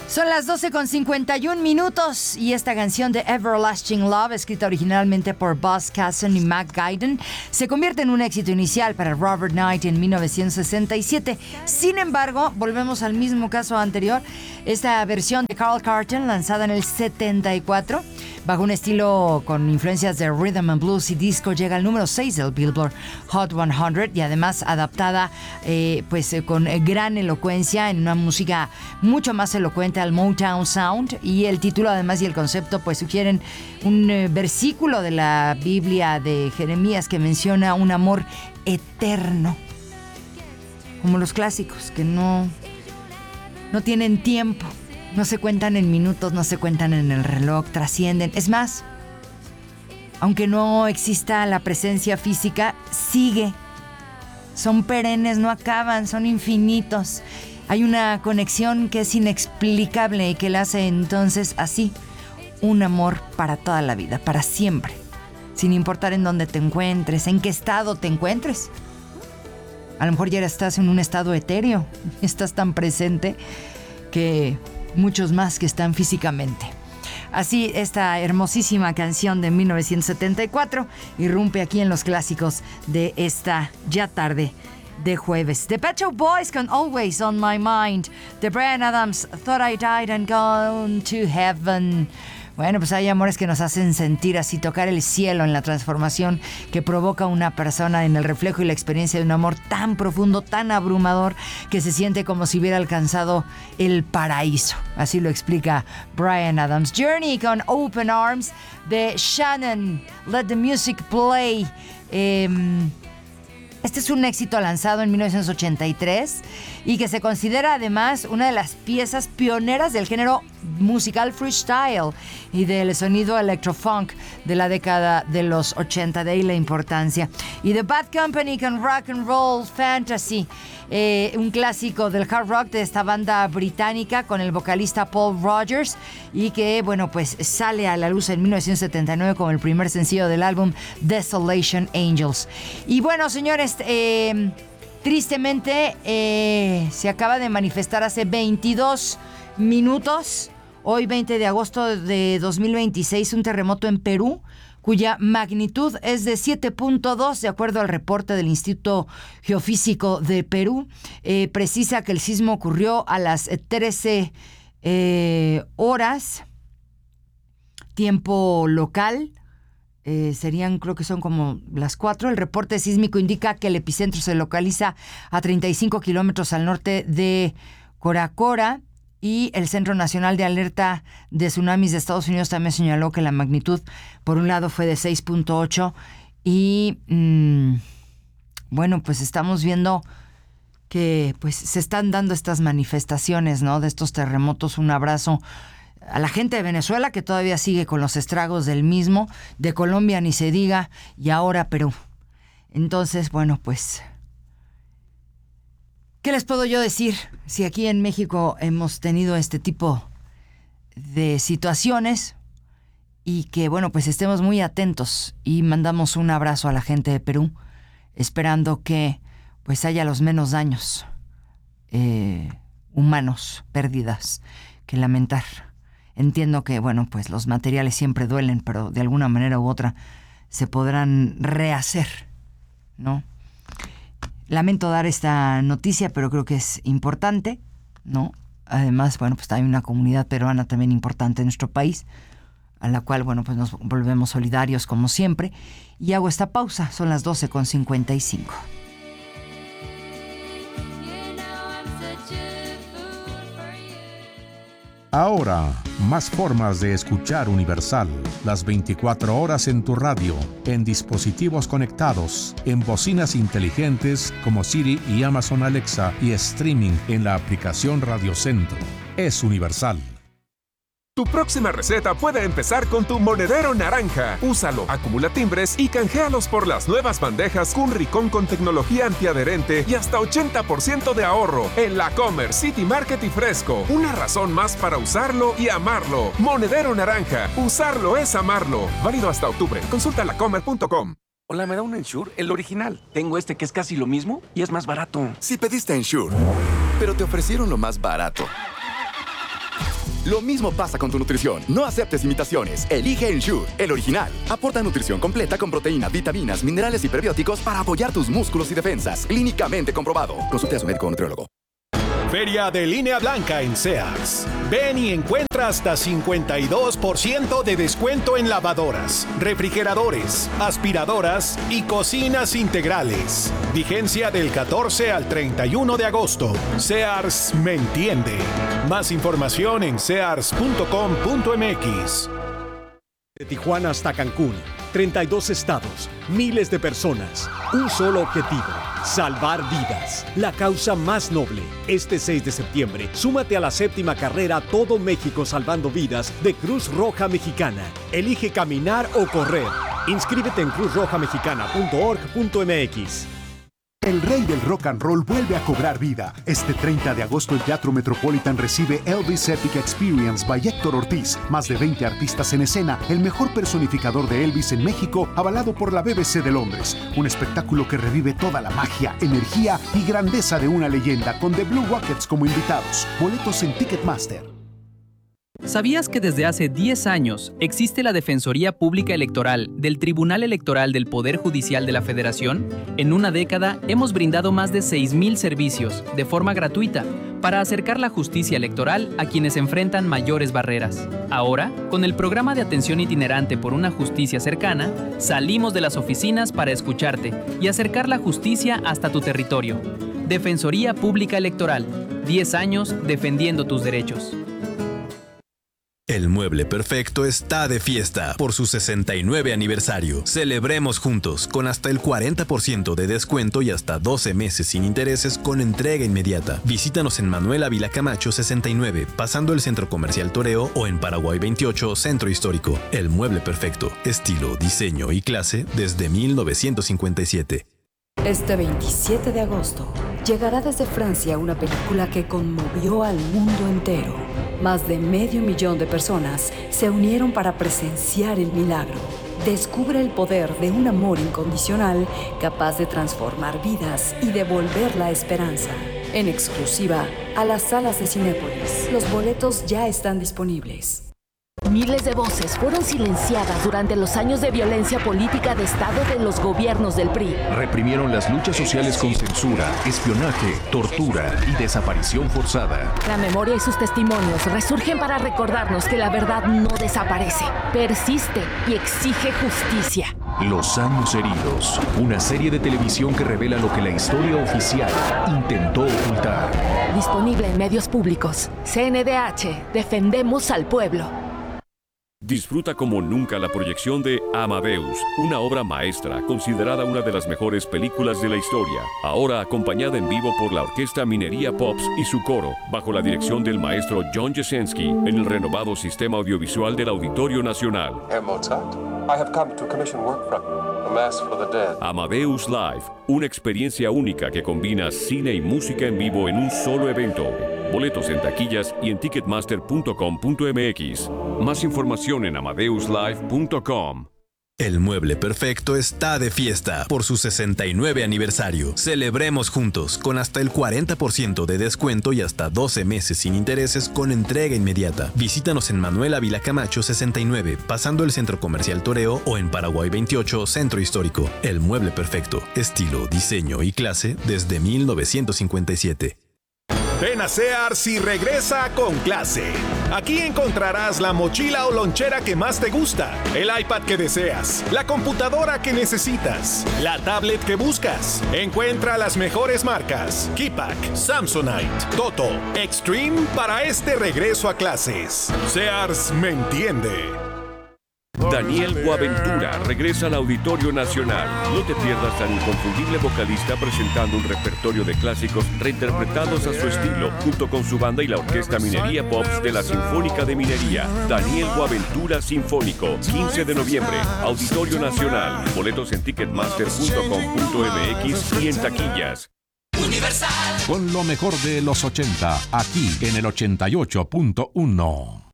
Son las 12:51 y esta canción de Everlasting Love, escrita originalmente por Buzz Casson y Mac Guyton, se convierte en un éxito inicial para Robert Knight en 1967. Sin embargo, volvemos al mismo caso anterior, esta versión de Carl Carlton, lanzada en el 74, bajo un estilo con influencias de rhythm and blues y disco, llega al número 6 del Billboard Hot 100 y además adaptada con gran elocuencia en una música mucho más elocuente al Motown Sound, y el título además y el concepto pues sugieren un versículo de la Biblia de Jeremías que menciona un amor eterno, como los clásicos que no tienen tiempo. No se cuentan en minutos, no se cuentan en el reloj, trascienden. Es más, aunque no exista la presencia física, sigue. Son perennes, no acaban, son infinitos. Hay una conexión que es inexplicable y que la hace entonces así. Un amor para toda la vida, para siempre. Sin importar en dónde te encuentres, en qué estado te encuentres. A lo mejor ya estás en un estado etéreo. Estás tan presente que muchos más que están físicamente. Así, esta hermosísima canción de 1974 irrumpe aquí en los clásicos de esta ya tarde de jueves. The Pet Shop Boys con Always on My Mind. The Bryan Adams, Thought I Died and Gone to Heaven. Bueno, pues hay amores que nos hacen sentir así, tocar el cielo en la transformación que provoca una persona en el reflejo y la experiencia de un amor tan profundo, tan abrumador, que se siente como si hubiera alcanzado el paraíso. Así lo explica Bryan Adams. Journey con Open Arms de Shannon. Let the Music Play. Este es un éxito lanzado en 1983 y que se considera además una de las piezas pioneras del género musical freestyle y del sonido electrofunk de la década de los 80, de ahí la importancia. Y The Bad Company con Rock and Roll Fantasy, un clásico del hard rock de esta banda británica con el vocalista Paul Rodgers, y que bueno pues sale a la luz en 1979 como el primer sencillo del álbum Desolation Angels. Y bueno, señores, tristemente se acaba de manifestar hace 22 minutos, hoy 20 de agosto de 2026, un terremoto en Perú cuya magnitud es de 7.2, de acuerdo al reporte del Instituto Geofísico de Perú. Precisa que el sismo ocurrió a las 13 horas, tiempo local. Creo que son como las 4. El reporte sísmico indica que el epicentro se localiza a 35 kilómetros al norte de Coracora, y el Centro Nacional de Alerta de Tsunamis de Estados Unidos también señaló que la magnitud, por un lado, fue de 6.8 y bueno, pues estamos viendo que pues se están dando estas manifestaciones, ¿no?, de estos terremotos. Un abrazo a la gente de Venezuela, que todavía sigue con los estragos del mismo, de Colombia ni se diga, y ahora Perú. Entonces, bueno, pues, ¿qué les puedo yo decir? Si aquí en México hemos tenido este tipo de situaciones, y que, bueno, pues estemos muy atentos y mandamos un abrazo a la gente de Perú, esperando que pues haya los menos daños humanos, pérdidas que lamentar. Entiendo que, bueno, pues los materiales siempre duelen, pero de alguna manera u otra se podrán rehacer, ¿no? Lamento dar esta noticia, pero creo que es importante, ¿no? Además, bueno, pues hay una comunidad peruana también importante en nuestro país, a la cual, bueno, pues nos volvemos solidarios como siempre. Y hago esta pausa, son las 12:55. Ahora, más formas de escuchar Universal. Las 24 horas en tu radio, en dispositivos conectados, en bocinas inteligentes como Siri y Amazon Alexa, y streaming en la aplicación Radio Centro. Es Universal. Tu próxima receta puede empezar con tu monedero naranja. Úsalo, acumula timbres y canjealos por las nuevas bandejas Cunricón con tecnología antiadherente y hasta 80% de ahorro en La Comer, City Market y Fresco. Una razón más para usarlo y amarlo. Monedero naranja. Usarlo es amarlo. Válido hasta octubre. Consulta lacomer.com. Hola, ¿me da un Ensure? El original. Tengo este que es casi lo mismo y es más barato. Si pediste Ensure, pero te ofrecieron lo más barato. Lo mismo pasa con tu nutrición. No aceptes imitaciones. Elige Ensure, el original. Aporta nutrición completa con proteínas, vitaminas, minerales y prebióticos para apoyar tus músculos y defensas. Clínicamente comprobado. Consulte a su médico o nutriólogo. Feria de Línea Blanca en Sears. Ven y encuentra hasta 52% de descuento en lavadoras, refrigeradores, aspiradoras y cocinas integrales. Vigencia del 14 al 31 de agosto. Sears me entiende. Más información en sears.com.mx. De Tijuana hasta Cancún, 32 estados, miles de personas, un solo objetivo, salvar vidas. La causa más noble. Este 6 de septiembre, súmate a la 7ª carrera Todo México Salvando Vidas de Cruz Roja Mexicana. Elige caminar o correr. Inscríbete en cruzrojamexicana.org.mx. El rey del rock and roll vuelve a cobrar vida. Este 30 de agosto el Teatro Metropolitan recibe Elvis Epic Experience by Héctor Ortiz. Más de 20 artistas en escena, el mejor personificador de Elvis en México, avalado por la BBC de Londres. Un espectáculo que revive toda la magia, energía y grandeza de una leyenda, con The Blue Rockets como invitados. Boletos en Ticketmaster. ¿Sabías que desde hace 10 años existe la Defensoría Pública Electoral del Tribunal Electoral del Poder Judicial de la Federación? En una década hemos brindado más de 6,000 servicios de forma gratuita para acercar la justicia electoral a quienes enfrentan mayores barreras. Ahora, con el programa de atención itinerante por una justicia cercana, salimos de las oficinas para escucharte y acercar la justicia hasta tu territorio. Defensoría Pública Electoral, 10 años defendiendo tus derechos. El Mueble Perfecto está de fiesta por su 69 aniversario. Celebremos juntos con hasta el 40% de descuento y hasta 12 meses sin intereses con entrega inmediata. Visítanos en Manuel Ávila Camacho 69, pasando el Centro Comercial Toreo, o en Paraguay 28, Centro Histórico. El Mueble Perfecto, estilo, diseño y clase desde 1957. Este 27 de agosto llegará desde Francia una película que conmovió al mundo entero. Más de 500,000 de personas se unieron para presenciar el milagro. Descubre el poder de un amor incondicional capaz de transformar vidas y devolver la esperanza. En exclusiva a las salas de Cinépolis. Los boletos ya están disponibles. Miles de voces fueron silenciadas durante los años de violencia política de Estado de los gobiernos del PRI. Reprimieron las luchas sociales con censura, espionaje, tortura y desaparición forzada. La memoria y sus testimonios resurgen para recordarnos que la verdad no desaparece, persiste y exige justicia. Los años heridos, una serie de televisión que revela lo que la historia oficial intentó ocultar. Disponible en medios públicos. CNDH, defendemos al pueblo. Disfruta como nunca la proyección de Amadeus, una obra maestra considerada una de las mejores películas de la historia, ahora acompañada en vivo por la Orquesta Minería Pops y su coro, bajo la dirección del maestro John Jasenski, en el renovado sistema audiovisual del Auditorio Nacional. Herr Mozart, I have come to commission work from you, A Mass for the Dead. Amadeus Live, una experiencia única que combina cine y música en vivo en un solo evento. Boletos en taquillas y en ticketmaster.com.mx. Más información en amadeuslive.com. El Mueble Perfecto está de fiesta por su 69 aniversario. Celebremos juntos con hasta el 40% de descuento y hasta 12 meses sin intereses con entrega inmediata. Visítanos en Manuel Ávila Camacho 69, pasando el Centro Comercial Toreo, o en Paraguay 28, Centro Histórico. El Mueble Perfecto, estilo, diseño y clase desde 1957. Ven a Sears y regresa con clase. Aquí encontrarás la mochila o lonchera que más te gusta, el iPad que deseas, la computadora que necesitas, la tablet que buscas. Encuentra las mejores marcas: Keypack, Samsonite, Toto, Extreme para este regreso a clases. Sears me entiende. Daniel Boaventura regresa al Auditorio Nacional. No te pierdas al inconfundible vocalista presentando un repertorio de clásicos reinterpretados a su estilo, junto con su banda y la Orquesta Minería Pops de la Sinfónica de Minería. Daniel Boaventura Sinfónico, 15 de noviembre, Auditorio Nacional. Boletos en ticketmaster.com.mx y en taquillas. Con lo mejor de los 80, aquí en el 88.1.